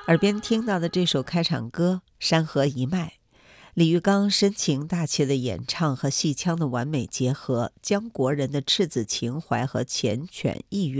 耳边听到的这首开场歌《山河一脉》，李玉刚深情大气的演唱和戏腔的完美结合，将国人的赤子情怀和缱绻意蕴